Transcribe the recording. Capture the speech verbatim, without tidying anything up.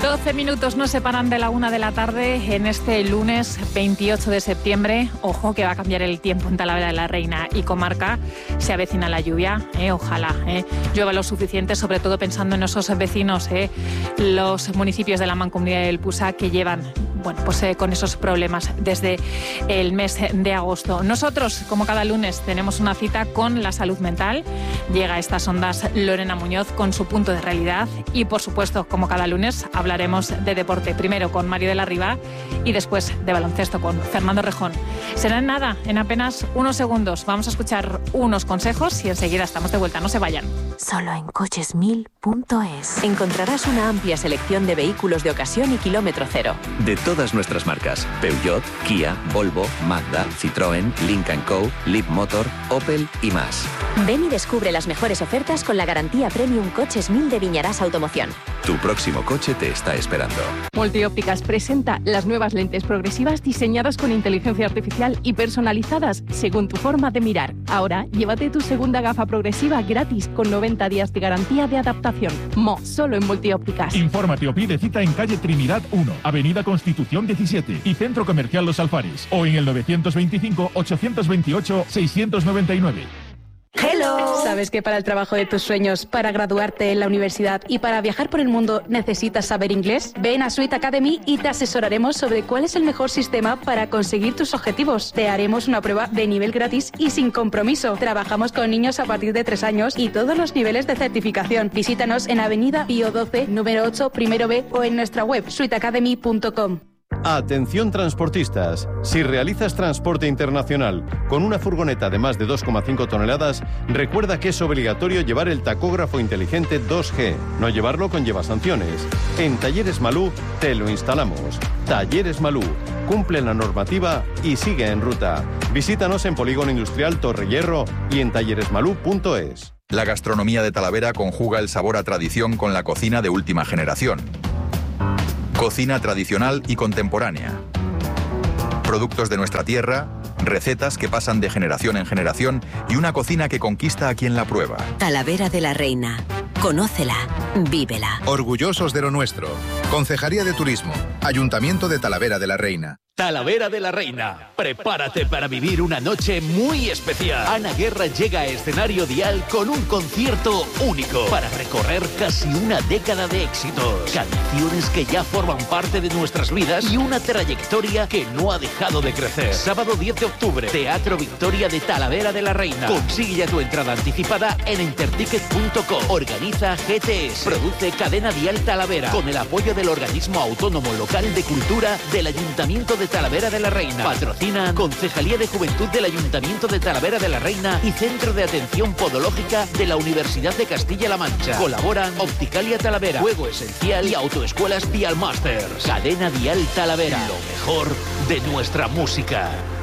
doce minutos nos separan de la una de la tarde en este lunes veintiocho de septiembre. Ojo que va a cambiar el tiempo en Talavera de la Reina y comarca. Se avecina la lluvia, eh, ojalá eh. llueva lo suficiente, sobre todo pensando en esos vecinos, eh, los municipios de la Mancomunidad del Pusa que llevan bueno, pues, eh, con esos problemas desde el mes de agosto. Nosotros, como cada lunes, tenemos una cita con la salud mental. Llega a estas ondas Lorena Muñoz con su punto de realidad y, por supuesto, como cada lunes, hablaremos de deporte. Primero con Mario de la Riva y después de baloncesto con Fernando Rejón. Será en nada, en apenas unos segundos. Vamos a escuchar unos consejos y enseguida estamos de vuelta. No se vayan. Solo en coches mil punto es encontrarás una amplia selección de vehículos de ocasión y kilómetro cero. De todas nuestras marcas: Peugeot, Kia, Volvo, Mazda, Citroën, Lynk and Co, Leapmotor, Opel y más. Ven y descubre las mejores ofertas con la garantía Premium Coches mil de Viñarás Automoción. Tu próximo coche te está esperando. Multiópticas presenta las nuevas lentes progresivas diseñadas con inteligencia artificial y personalizadas según tu forma de mirar. Ahora, llévate tu segunda gafa progresiva gratis con noventa días de garantía de adaptación. Mo, solo en Multiópticas. Infórmate o pide cita en calle Trinidad uno, Avenida Constitución diecisiete y Centro Comercial Los Alfares. O en el novecientos veinticinco, ochocientos veintiocho, seiscientos noventa y nueve. ¡Hello! ¿Sabes que para el trabajo de tus sueños, para graduarte en la universidad y para viajar por el mundo necesitas saber inglés? Ven a Sweet Academy y te asesoraremos sobre cuál es el mejor sistema para conseguir tus objetivos. Te haremos una prueba de nivel gratis y sin compromiso. Trabajamos con niños a partir de tres años y todos los niveles de certificación. Visítanos en Avenida Pío doce, número ocho, primero B o en nuestra web sweet academy punto com. Atención transportistas, si realizas transporte internacional con una furgoneta de más de dos coma cinco toneladas, recuerda que es obligatorio llevar el tacógrafo inteligente dos G. No llevarlo conlleva sanciones. En Talleres Malú te lo instalamos. Talleres Malú, cumple la normativa y sigue en ruta. Visítanos en Polígono Industrial Torrehierro y en talleres malú punto es. La gastronomía de Talavera conjuga el sabor a tradición con la cocina de última generación. Cocina tradicional y contemporánea. Productos de nuestra tierra, recetas que pasan de generación en generación y una cocina que conquista a quien la prueba. Talavera de la Reina. Conócela, vívela. Orgullosos de lo nuestro. Concejalía de Turismo. Ayuntamiento de Talavera de la Reina. Talavera de la Reina. Prepárate para vivir una noche muy especial. Ana Guerra llega a escenario Dial con un concierto único para recorrer casi una década de éxitos. Canciones que ya forman parte de nuestras vidas y una trayectoria que no ha dejado de crecer. Sábado diez de octubre, Teatro Victoria de Talavera de la Reina. Consigue ya tu entrada anticipada en enterticket punto com. Organiza G T S. Produce Cadena Dial Talavera con el apoyo del Organismo Autónomo Local de Cultura del Ayuntamiento de Talavera de la Reina. Patrocinan Concejalía de Juventud del Ayuntamiento de Talavera de la Reina y Centro de Atención Podológica de la Universidad de Castilla-La Mancha. Colaboran Opticalia Talavera, Juego Esencial y Autoescuelas Dial Masters. Cadena Dial Talavera, lo mejor de nuestra música.